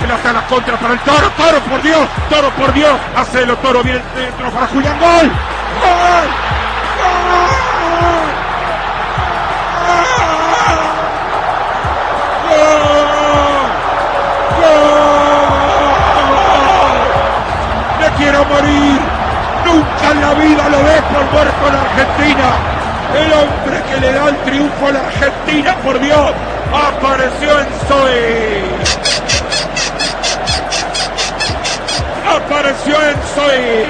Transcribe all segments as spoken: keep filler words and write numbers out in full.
pelota a la contra para el Toro. Toro, por Dios. Toro, por Dios. Hacelo, Toro. Viene dentro para Julián. ¡Gol! ¡Gol! ¡Gol! Quiero morir, nunca en la vida lo ves por muerto la Argentina, el hombre que le da el triunfo a la Argentina, por Dios, apareció en Zoe, apareció en Zoe.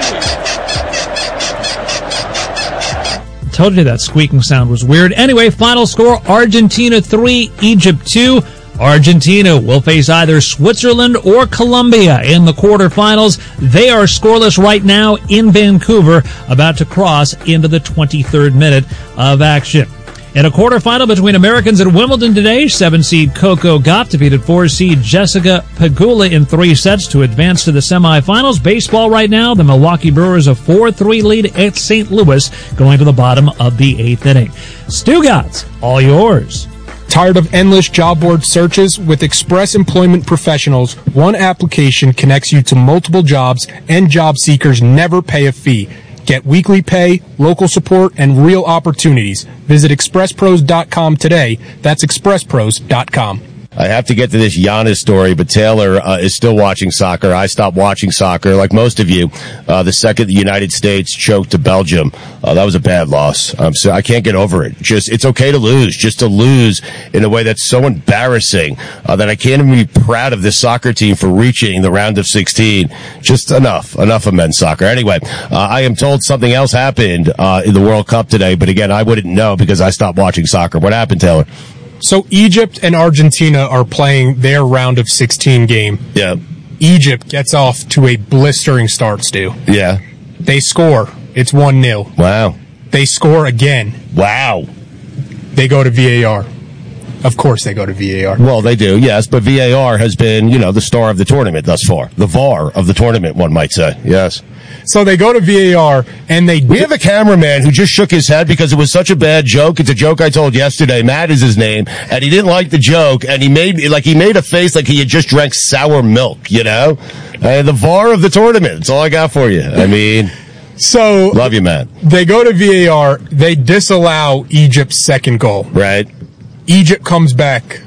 Told you that squeaking sound was weird. Anyway, final score, Argentina three, Egypt two. Argentina will face either Switzerland or Colombia in the quarterfinals. They are scoreless right now in Vancouver, about to cross into the twenty-third minute of action. In a quarterfinal between Americans at Wimbledon today, seven seed Coco Gauff defeated four seed Jessica Pegula in three sets to advance to the semifinals. Baseball right now, the Milwaukee Brewers a four three lead at Saint Louis going to the bottom of the eighth inning. Stugotz, all yours. Tired of endless job board searches? With Express Employment Professionals, one application connects you to multiple jobs, and job seekers never pay a fee. Get weekly pay, local support, and real opportunities. Visit express pros dot com today. That's express pros dot com. I have to get to this Giannis story, but Taylor uh, is still watching soccer. I stopped watching soccer, like most of you, uh, the second the United States choked to Belgium. Uh, that was a bad loss. Um, so I can't get over it. Just, it's okay to lose, just to lose in a way that's so embarrassing uh, that I can't even be proud of this soccer team for reaching the round of sixteen. Just enough, enough of men's soccer. Anyway, uh, I am told something else happened uh, in the World Cup today, but again, I wouldn't know because I stopped watching soccer. What happened, Taylor? So Egypt and Argentina are playing their round of sixteen game. Yeah. Egypt gets off to a blistering start, Stu. Yeah. They score. It's one nil. Wow. They score again. Wow. They go to V A R. Of course they go to V A R. Well, they do, yes, but V A R has been, you know, the star of the tournament thus far. The V A R of the tournament, one might say. Yes. So they go to V A R, and they... We have a cameraman who just shook his head because it was such a bad joke. It's a joke I told yesterday. Matt is his name, and he didn't like the joke, and he made, like, he made a face like he had just drank sour milk, you know? Uh, the V A R of the tournament. That's all I got for you. I mean... So... Love you, man. They go to V A R. They disallow Egypt's second goal. Right. Egypt comes back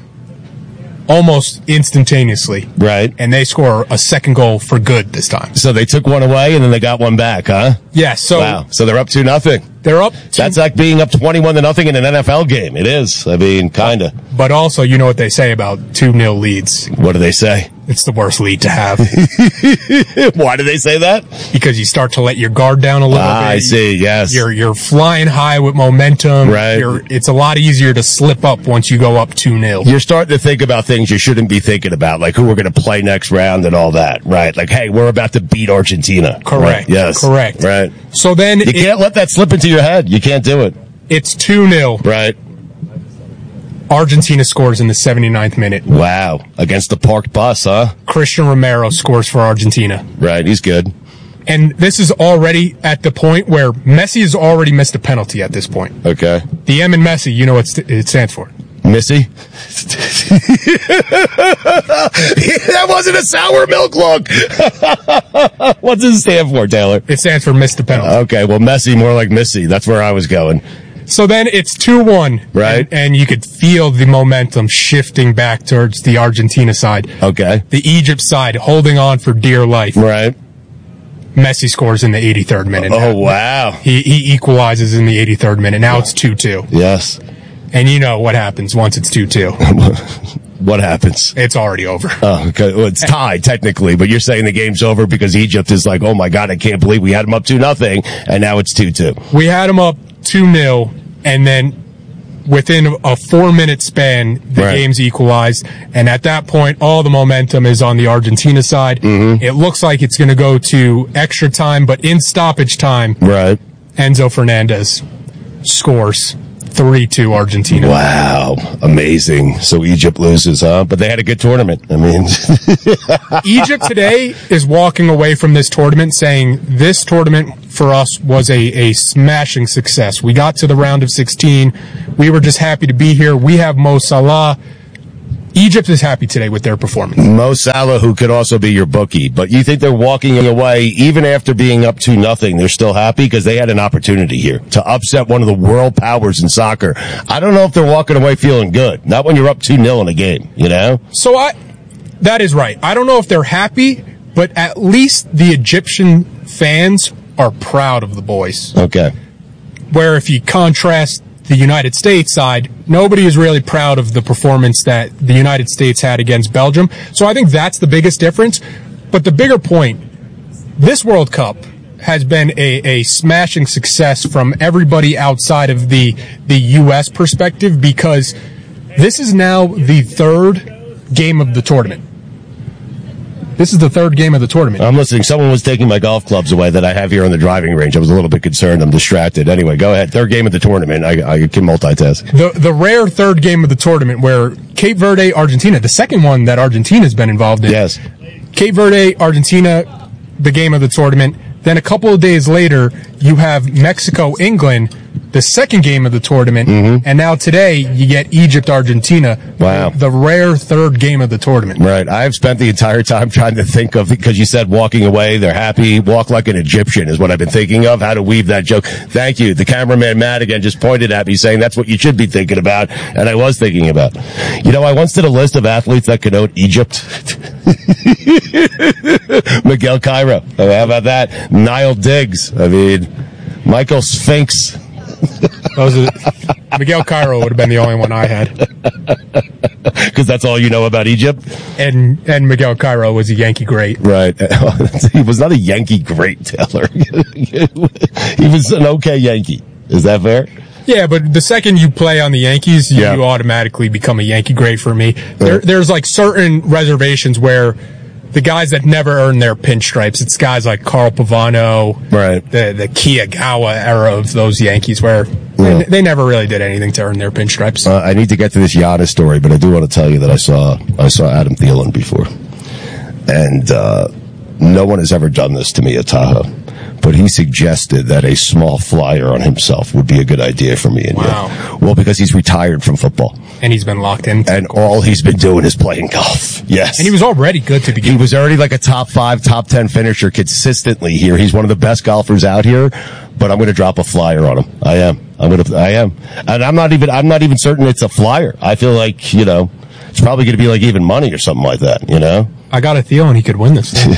almost instantaneously. Right. And they score a second goal for good this time. So they took one away and then they got one back, huh? Yeah, so wow. So they're up two nothing. They're up two. That's like being up twenty-one to nothing in an N F L game. It is. I mean, kinda. But also, you know what they say about two nil leads. What do they say? It's the worst lead to have. Why do they say that? Because you start to let your guard down a little ah, bit. I see, yes. You're you're flying high with momentum. Right. You're, it's a lot easier to slip up once you go up two nil. You're starting to think about things you shouldn't be thinking about, like who we're going to play next round and all that, right? Like, hey, we're about to beat Argentina. Correct. Right? Yes. Correct. Right. So then... You it, can't let that slip into your head. You can't do it. It's two nil. Right. Argentina scores in the seventy-ninth minute. Wow. Against the parked bus, huh? Christian Romero scores for Argentina. Right. He's good. And this is already at the point where Messi has already missed a penalty at this point. Okay. The M in Messi, you know what it stands for. Missy? That wasn't a sour milk look. What's it stand for, Taylor? It stands for missed a penalty. Okay, well, Messi, more like Missy. That's where I was going. So then it's two one. Right. And, and you could feel the momentum shifting back towards the Argentina side. Okay. The Egypt side holding on for dear life. Right. Messi scores in the eighty-third minute. Oh, now. wow. He he equalizes in the eighty-third minute. Now it's two two. Yes. And you know what happens once it's two two. What happens? It's already over. Oh, okay. Well, it's tied technically, but you're saying the game's over because Egypt is like, oh my God, I can't believe we had them up two nothing, and now it's two two. We had them up two nil, and then within a four-minute span, the right. game's equalized. And at that point, all the momentum is on the Argentina side. Mm-hmm. It looks like it's going to go to extra time, but in stoppage time, right. Enzo Fernandez scores three two Argentina. Wow. Amazing. So Egypt loses, huh? But they had a good tournament. I mean. Egypt today is walking away from this tournament saying this tournament for us was a, a smashing success. We got to the round of sixteen. We were just happy to be here. We have Mo Salah. Egypt is happy today with their performance. Mo Salah, who could also be your bookie, but you think they're walking away even after being up two nothing? They're still happy because they had an opportunity here to upset one of the world powers in soccer. I don't know if they're walking away feeling good. Not when you're up two nil in a game, you know? So I, that is right. I don't know if they're happy, but at least the Egyptian fans are proud of the boys. Okay. Where if you contrast the United States side, nobody is really proud of the performance that the United States had against Belgium. So I think that's the biggest difference. But the bigger point, this World Cup has been a, a smashing success from everybody outside of the, the U S perspective, because this is now the third game of the tournament. This is the third game of the tournament. I'm listening. Someone was taking my golf clubs away that I have here on the driving range. I was a little bit concerned. I'm distracted. Anyway, go ahead. Third game of the tournament. I, I can multitask. The the rare third game of the tournament where Cape Verde, Argentina, the second one that Argentina's been involved in. Yes. Cape Verde, Argentina, the game of the tournament. Then a couple of days later, you have Mexico, England, the second game of the tournament. Mm-hmm. And now today, you get Egypt, Argentina. Wow. The, the rare third game of the tournament. Right. I've spent the entire time trying to think of, because you said walking away, they're happy. Walk like an Egyptian is what I've been thinking of, how to weave that joke. Thank you. The cameraman, Matt, again, just pointed at me saying that's what you should be thinking about. And I was thinking about. You know, I once did a list of athletes that connote Egypt. Miguel Cairo. How about that? Niall Diggs. I mean, Michael Sphinx. Those are, Miguel Cairo would have been the only one I had. Because that's all you know about Egypt? And and Miguel Cairo was a Yankee great. Right. He was not a Yankee great, Taylor. He was an okay Yankee. Is that fair? Yeah, but the second you play on the Yankees, you, yeah. you automatically become a Yankee great for me. There, there's like certain reservations where the guys that never earn their pinstripes, it's guys like Carl Pavano, right? The the Kiyagawa era of those Yankees, where yeah. they, they never really did anything to earn their pinstripes. Uh, I need to get to this Giannis story, but I do want to tell you that I saw I saw Adam Thielen before, and uh, no one has ever done this to me at Tahoe. But he suggested that a small flyer on himself would be a good idea for me and wow. you. Well, because he's retired from football. And he's been locked in. And all he's been doing is playing golf. Yes. And he was already good to begin with. He was already like a top five, top ten finisher consistently here. He's one of the best golfers out here. But I'm going to drop a flyer on him. I am. I'm going to. I am. And I'm not even. I'm not even certain it's a flyer. I feel like, you know, it's probably going to be like even money or something like that. You know. I got a Thielen he could win this thing.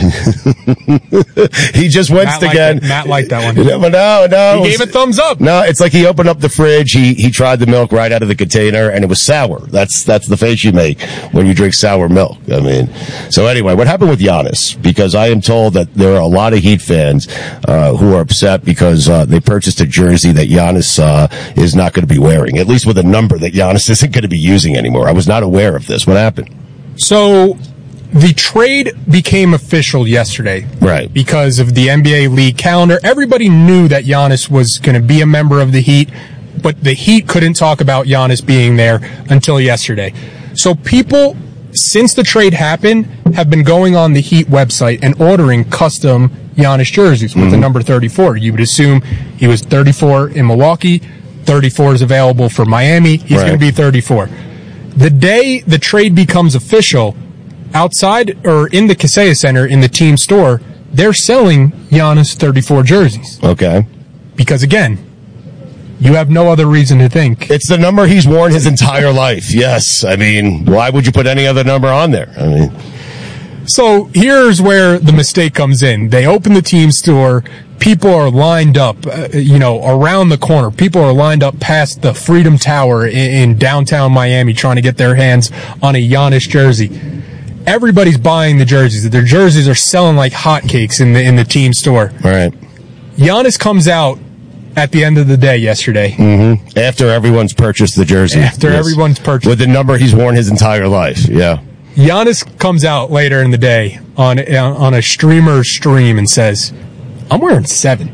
He just winced Matt again. Liked Matt liked that one. No, no, no. He gave it thumbs up. No, it's like he opened up the fridge. He he tried the milk right out of the container, and it was sour. That's that's the face you make when you drink sour milk. I mean, so anyway, what happened with Giannis? Because I am told that there are a lot of Heat fans uh, who are upset because uh, they purchased a jersey that Giannis uh, is not going to be wearing, at least with a number that Giannis isn't going to be using anymore. I was not aware of this. What happened? So the trade became official yesterday. Right. Because of the N B A league calendar. Everybody knew that Giannis was going to be a member of the Heat, but the Heat couldn't talk about Giannis being there until yesterday. So people, since the trade happened, have been going on the Heat website and ordering custom Giannis jerseys with mm-hmm. the number thirty-four. You would assume he was thirty-four in Milwaukee, thirty-four is available for Miami, he's right. going to be thirty-four. The day the trade becomes official, outside or in the Kaseya Center in the team store, they're selling Giannis thirty-four jerseys. Okay. Because again, you have no other reason to think. It's the number he's worn his entire life. Yes. I mean, why would you put any other number on there? I mean, so here's where the mistake comes in. They open the team store. People are lined up, uh, you know, around the corner. People are lined up past the Freedom Tower in, in downtown Miami trying to get their hands on a Giannis jersey. Everybody's buying the jerseys. Their jerseys are selling like hotcakes in the in the team store. All right. Giannis comes out at the end of the day yesterday. Mm-hmm. After everyone's purchased the jersey. After yes. everyone's purchased. With the number he's worn his entire life. Yeah. Giannis comes out later in the day on on a streamer stream and says, I'm wearing seven.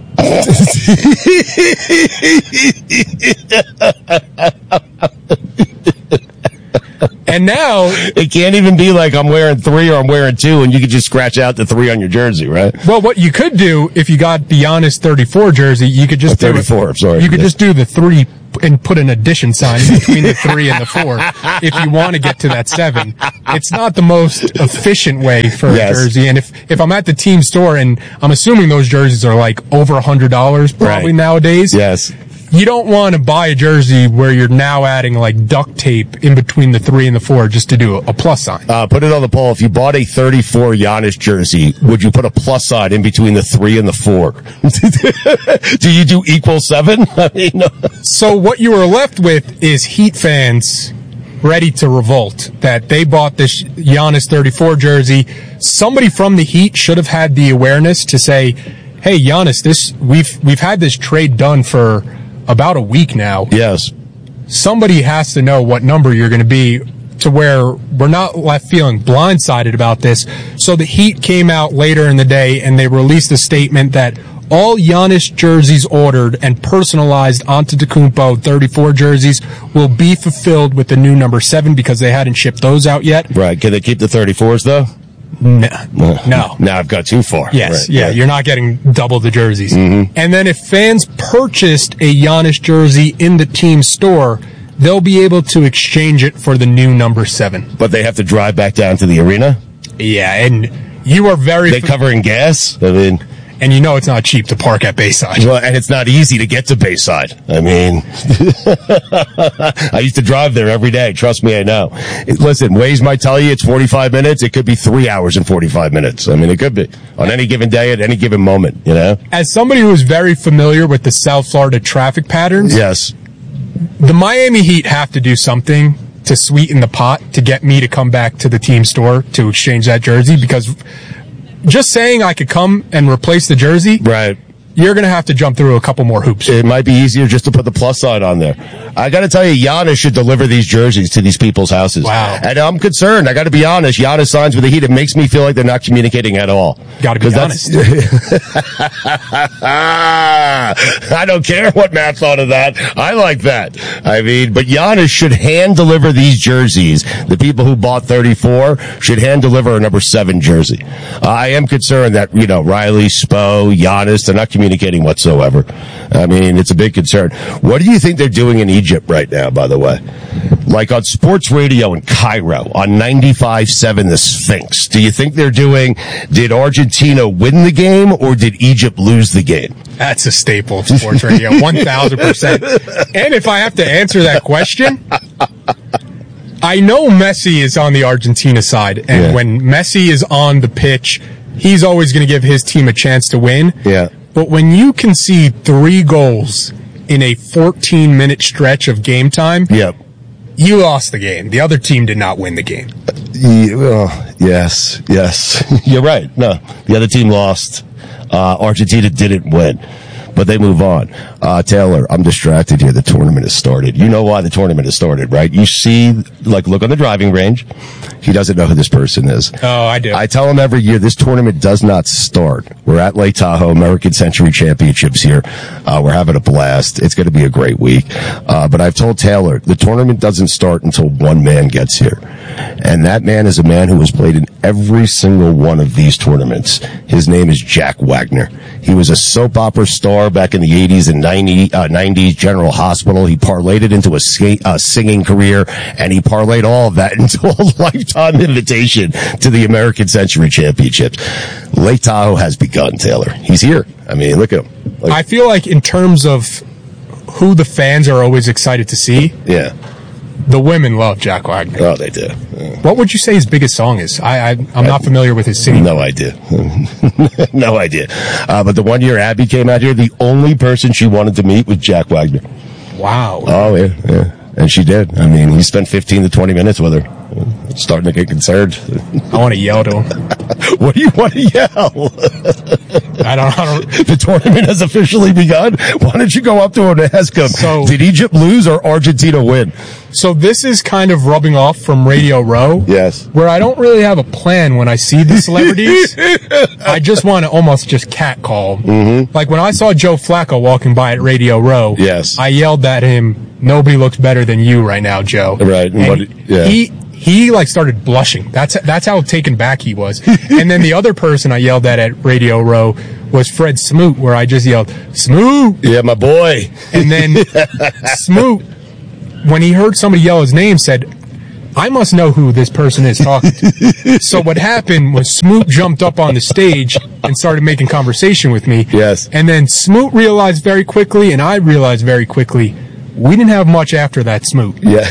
And now it can't even be like I'm wearing three or I'm wearing two, and you could just scratch out the three on your jersey, right? Well, what you could do if you got the Giannis thirty-four jersey, you could just thirty-four. Do it, sorry, you could yes. just do the three and put an addition sign between the three and the four if you want to get to that seven. It's not the most efficient way for yes. a jersey. And if, if I'm at the team store, and I'm assuming those jerseys are like over a hundred dollars probably right. nowadays. Yes. You don't want to buy a jersey where you're now adding like duct tape in between the three and the four just to do a, a plus sign. Uh, put it on the poll. If you bought a thirty-four Giannis jersey, would you put a plus sign in between the three and the four? Do you do equal seven? I mean, no. So what you were left with is Heat fans ready to revolt that they bought this Giannis thirty-four jersey. Somebody from the Heat should have had the awareness to say, hey, Giannis, this, we've, we've had this trade done for about a week now. Yes. Somebody has to know what number you're going to be to where we're not left feeling blindsided about this. So the Heat came out later in the day and they released a statement that all Giannis jerseys ordered and personalized Antetokounmpo thirty-four jerseys will be fulfilled with the new number seven because they hadn't shipped those out yet. Right. Can they keep the thirty-fours though? No. No. Now I've got too far. Yes. Right, yeah. right. You're not getting double the jerseys. Mm-hmm. And then if fans purchased a Giannis jersey in the team store, they'll be able to exchange it for the new number seven. But they have to drive back down to the arena? Yeah. And you are very... They covering gas? I mean... And you know it's not cheap to park at Bayside. Well, and it's not easy to get to Bayside. I mean, I used to drive there every day. Trust me, I know. Listen, Waze might tell you it's forty-five minutes. It could be three hours and forty-five minutes. I mean, it could be on any given day at any given moment, you know? As somebody who is very familiar with the South Florida traffic patterns. Yes. The Miami Heat have to do something to sweeten the pot to get me to come back to the team store to exchange that jersey, because just saying I could come and replace the jersey, right? You're going to have to jump through a couple more hoops. It might be easier just to put the plus sign on there. I got to tell you, Giannis should deliver these jerseys to these people's houses. Wow. And I'm concerned. I got to be honest. Giannis signs with the Heat. It makes me feel like they're not communicating at all. Got to be honest. I don't care what Matt thought of that. I like that. I mean, but Giannis should hand deliver these jerseys. The people who bought thirty-four should hand deliver a number seven jersey. Uh, I am concerned that, you know, Riley, Spo, Giannis, they're not communicating whatsoever. I mean, it's a big concern. What do you think they're doing in Egypt right now, by the way? Like on sports radio in Cairo, on ninety-five seven The Sphinx. Do you think they're doing, did Argentina win the game or did Egypt lose the game? That's a staple of sports radio, one thousand percent. And if I have to answer that question, I know Messi is on the Argentina side, and yeah. when Messi is on the pitch, he's always going to give his team a chance to win. Yeah. But when you concede three goals in a fourteen-minute stretch of game time, yep. you lost the game. The other team did not win the game. Yeah, well, yes, yes. You're right. No, the other team lost. Uh, Argentina didn't win. But they move on. Uh, Taylor, I'm distracted here. The tournament has started. You know why the tournament has started, right? You see, like, look on the driving range. He doesn't know who this person is. Oh, I do. I tell him every year, this tournament does not start. We're at Lake Tahoe, American Century Championships here. Uh, we're having a blast. It's going to be a great week. Uh, but I've told Taylor, the tournament doesn't start until one man gets here. And that man is a man who has played in every single one of these tournaments. His name is Jack Wagner. He was a soap opera star back in the eighties and nineties, General Hospital. He parlayed it into a sk- uh, singing career, and he parlayed all of that into a lifetime invitation to the American Century Championships. Lake Tahoe has begun, Taylor. He's here. I mean, look at him. Like, I feel like in terms of who the fans are always excited to see, yeah, the women love Jack Wagner. Oh, they do. Yeah. What would you say his biggest song is? I, I, I'm not familiar with his singing. No idea. no idea. Uh, but the one year Abby came out here, the only person she wanted to meet was Jack Wagner. Wow. Oh, yeah, yeah. And she did. I mean, he spent fifteen to twenty minutes with her. Starting to get concerned. I want to yell to him. What do you want to yell? I don't know. The tournament has officially begun. Why don't you go up to him and ask him, so, did Egypt lose or Argentina win? So this is kind of rubbing off from Radio Row. Yes. Where I don't really have a plan when I see the celebrities. I just want to almost just catcall. Mm-hmm. Like when I saw Joe Flacco walking by at Radio Row. Yes. I yelled at him, nobody looks better than you right now, Joe. Right. And what, yeah. He he like started blushing. That's that's how taken back he was. And then the other person I yelled at at Radio Row was Fred Smoot, where I just yelled, Smoot! Yeah, my boy. And then Smoot, when he heard somebody yell his name, said, I must know who this person is talking to. So what happened was Smoot jumped up on the stage and started making conversation with me. Yes. And then Smoot realized very quickly, and I realized very quickly, we didn't have much after that, Smoot. Yeah.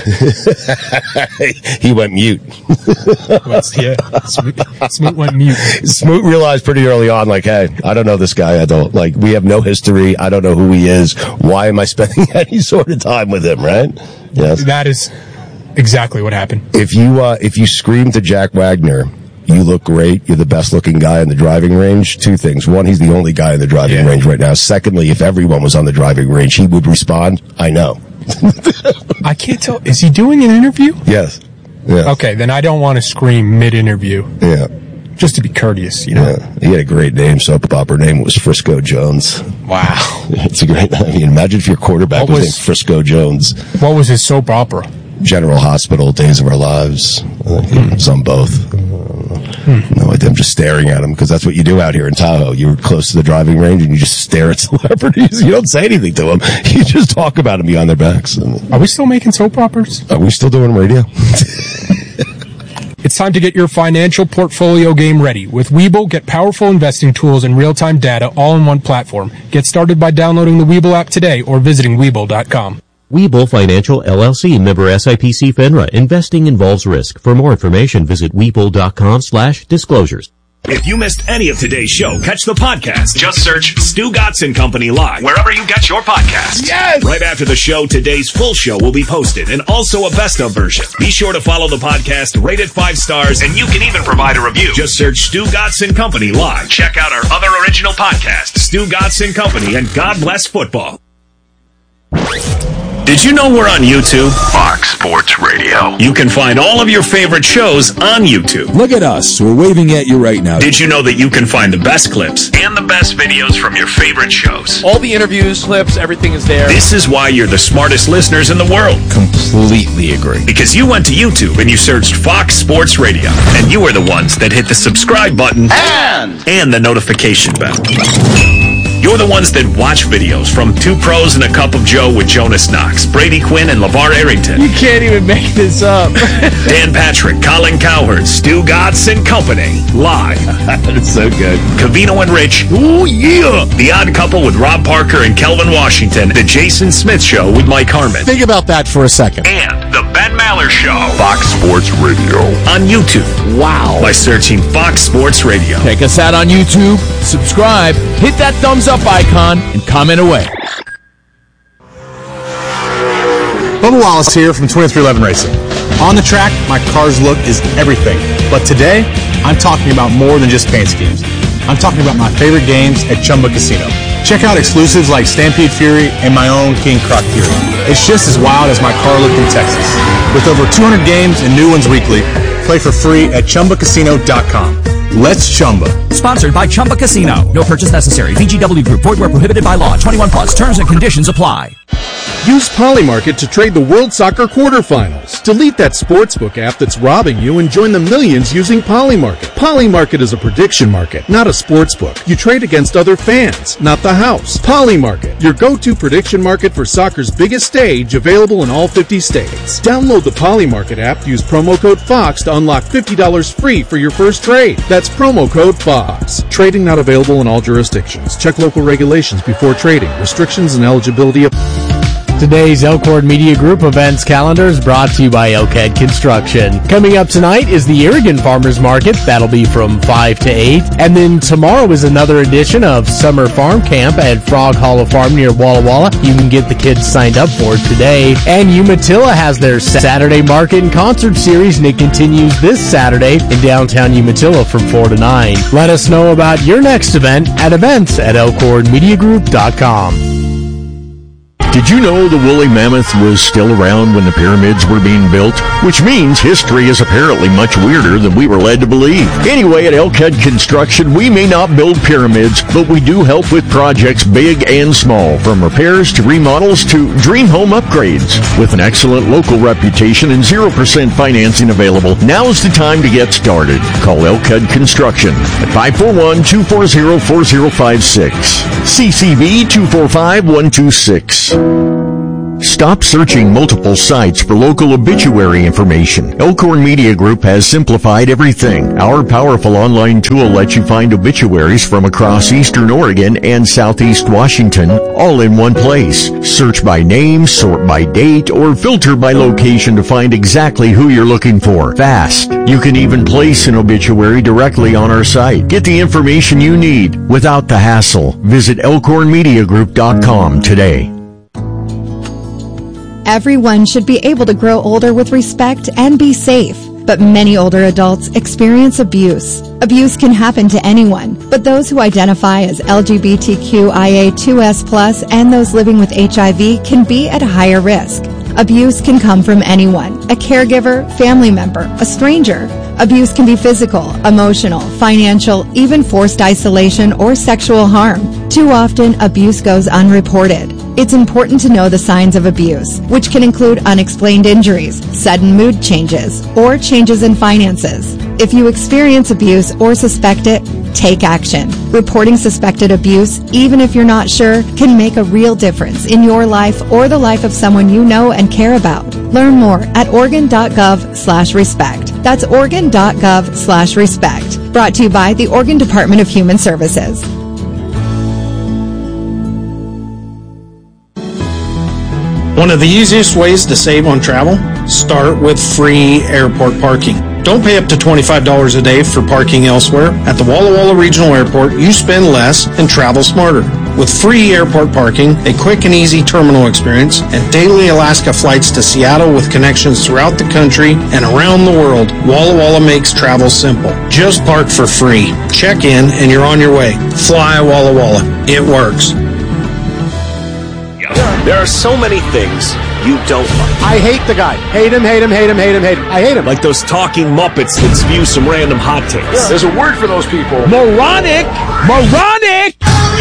He went mute. Yeah. Smoot, Smoot went mute. Smoot realized pretty early on, like, hey, I don't know this guy. I don't, like, we have no history. I don't know who he is. Why am I spending any sort of time with him, right? Yes. That is exactly what happened. If you, uh, if you scream to Jack Wagner, you look great, you're the best looking guy in the driving range, two things. One, he's the only guy in the driving yeah. range right now. Secondly, if everyone was on the driving range, he would respond, I know. I can't tell. Is he doing an interview? Yes. yes. Okay, then I don't want to scream mid-interview. Yeah. Just to be courteous, you know. Yeah. He had a great name, soap opera name was Frisco Jones. Wow. It's a great, I mean, imagine if your quarterback was, was named Frisco Jones. What was his soap opera? General Hospital, Days of Our Lives. Uh, hmm. Some both. Hmm. No idea. I'm just staring at them because that's what you do out here in Tahoe. You're close to the driving range and you just stare at celebrities. You don't say anything to them. You just talk about them behind their backs. Are we still making soap operas? Are we still doing radio? It's time to get your financial portfolio game ready. With Webull, get powerful investing tools and real-time data all in one platform. Get started by downloading the Webull app today or visiting Webull dot com. Webull Financial, L L C, member S I P C FINRA. Investing involves risk. For more information, visit Webull dot com slash disclosures. If you missed any of today's show, catch the podcast. Just search Stu Gotson Company Live wherever you get your podcasts. Yes! Right after the show, today's full show will be posted and also a best of version. Be sure to follow the podcast, rate it five stars, and you can even provide a review. Just search Stu Gotson Company Live. Check out our other original podcasts, Stu Gotson Company and God Bless Football. Did you know we're on YouTube? Fox Sports Radio. You can find all of your favorite shows on YouTube. Look at us. We're waving at you right now. Did you know that you can find the best clips and the best videos from your favorite shows? All the interviews, clips, everything is there. This is why you're the smartest listeners in the world. Completely agree. Because you went to YouTube and you searched Fox Sports Radio. And you were the ones that hit the subscribe button and, and the notification bell. You're the ones that watch videos from Two Pros and a Cup of Joe with Jonas Knox, Brady Quinn, and LeVar Arrington. You can't even make this up. Dan Patrick, Colin Cowherd, Stu Gotson Company, live. That's so good. Covino and Rich, ooh yeah. The Odd Couple with Rob Parker and Kelvin Washington. The Jason Smith Show with Mike Harmon. Think about that for a second. And The Ben Maller Show. Fox Sports Radio. On YouTube. Wow. By searching Fox Sports Radio. Check us out on YouTube, subscribe, hit that thumbs up icon, and comment away. Bubba Wallace here from twenty-three eleven Racing. On the track, my car's look is everything. But today, I'm talking about more than just paint schemes. I'm talking about my favorite games at Chumba Casino. Check out exclusives like Stampede Fury and my own King Croc Fury. It's just as wild as my car look in Texas. With over two hundred games and new ones weekly, play for free at Chumba Casino dot com. Let's Chumba. Sponsored by Chumba Casino. No purchase necessary. V G W Group. Void where prohibited by law. twenty-one plus. Terms and conditions apply. Use Polymarket to trade the World Soccer quarterfinals. Delete that sportsbook app that's robbing you and join the millions using Polymarket. Polymarket is a prediction market, not a sportsbook. You trade against other fans, not the house. Polymarket, your go-to prediction market for soccer's biggest stage, available in all fifty states. Download the Polymarket app, use promo code FOX to unlock fifty dollars free for your first trade. That's promo code FOX. Trading not available in all jurisdictions. Check local regulations before trading. Restrictions and eligibility apply. Today's Elkhorn Media Group events calendar is brought to you by Elkhead Construction. Coming up tonight is the Irrigan Farmers Market. That'll be from five to eight. And then tomorrow is another edition of Summer Farm Camp at Frog Hollow Farm near Walla Walla. You can get the kids signed up for it today. And Umatilla has their Saturday Market and Concert Series, and it continues this Saturday in downtown Umatilla from four to nine. Let us know about your next event at events at elkhorn media group dot com. Did you know the woolly mammoth was still around when the pyramids were being built? Which means history is apparently much weirder than we were led to believe. Anyway, at Elkhead Construction, we may not build pyramids, but we do help with projects big and small, from repairs to remodels to dream home upgrades. With an excellent local reputation and zero percent financing available, now's the time to get started. Call Elkhead Construction at five four one, two four zero, four zero five six. C C B two four five one two six. Stop searching multiple sites for local obituary information. Elkhorn Media Group has simplified everything. Our powerful online tool lets you find obituaries from across eastern Oregon and southeast Washington, all in one place. Search by name, sort by date, or filter by location to find exactly who you're looking for. Fast. You can even place an obituary directly on our site. Get the information you need without the hassle. Visit elkhorn media group dot com today. Everyone should be able to grow older with respect and be safe. But many older adults experience abuse. Abuse can happen to anyone, but those who identify as L G B T Q I A two S plus and those living with H I V can be at a higher risk. Abuse can come from anyone, a caregiver, family member, a stranger. Abuse can be physical, emotional, financial, even forced isolation or sexual harm. Too often, abuse goes unreported. It's important to know the signs of abuse, which can include unexplained injuries, sudden mood changes, or changes in finances. If you experience abuse or suspect it, take action. Reporting suspected abuse, even if you're not sure, can make a real difference in your life or the life of someone you know and care about. Learn more at Oregon.gov slash respect. That's Oregon.gov slash respect. Brought to you by the Oregon Department of Human Services. One of the easiest ways to save on travel? Start with free airport parking. Don't pay up to twenty-five dollars a day for parking elsewhere. At the Walla Walla Regional Airport, you spend less and travel smarter. With free airport parking, a quick and easy terminal experience, and daily Alaska flights to Seattle with connections throughout the country and around the world, Walla Walla makes travel simple. Just park for free. Check in and you're on your way. Fly Walla Walla. It works. There are so many things you don't like. I hate the guy. Hate him, hate him, hate him, hate him, hate him. I hate him. Like those talking Muppets that spew some random hot takes. Yeah. There's a word for those people. Moronic! Moronic!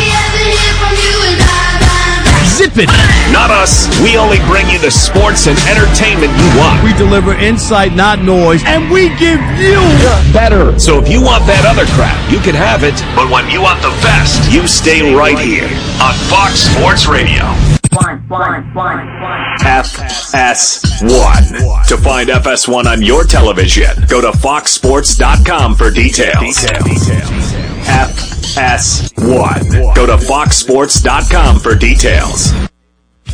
Zip it! Not us. We only bring you the sports and entertainment you want. We deliver insight, not noise, and we give you better. So if you want that other crap, you can have it. But when you want the best, you stay right here on Fox Sports Radio. F S one. To find F S one on your television, go to fox sports dot com for details. F S one. Go to fox sports dot com for details.